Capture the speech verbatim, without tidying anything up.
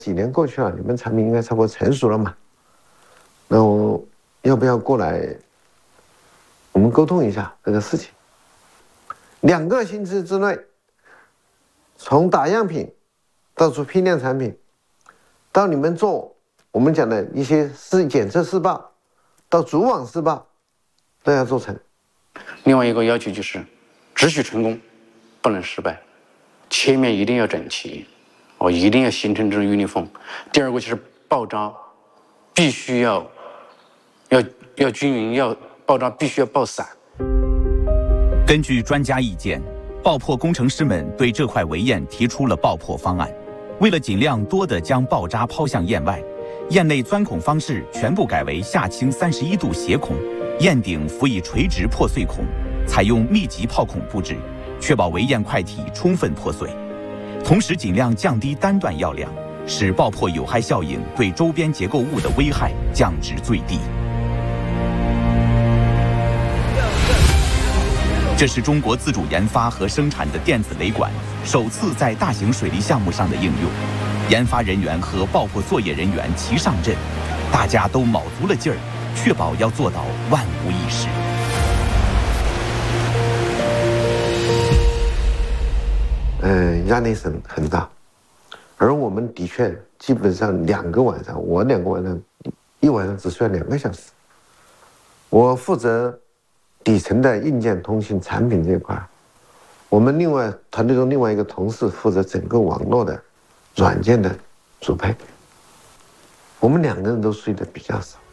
几年过去了，你们产品应该差不多成熟了嘛？那我要不要过来？我们沟通一下这个事情。两个星期之内，从打样品到出批量产品，到你们做我们讲的一些试检测试报，到主网试报，都要做成。 另外一个要求就是，只许成功，不能失败，切面一定要整齐，哦，一定要形成这种 uniform。第二个就是爆渣，必须要要要均匀，要爆渣必须要爆散。 根据专家意见，爆破工程师们对这块围堰提出了爆破方案。为了尽量多地将爆渣抛向堰外，堰内钻孔方式全部改为下倾三十一度斜孔，堰顶辅以垂直破碎孔，采用密集炮孔布置，确保围堰块体充分破碎，同时尽量降低单段药量，使爆破有害效应对周边结构物的危害降至最低。这是中国自主研发和生产的电子雷管首次在大型水利项目上的应用，研发人员和爆破作业人员齐上阵，大家都卯足了劲儿，确保要做到万无一失。 嗯，压力是很大，而我们的确基本上两个晚上，我两个晚上，一晚上只睡两个小时。我负责底层的硬件通信产品这一块，我们另外团队中另外一个同事负责整个网络的软件的组配。我们两个人都睡得比较少。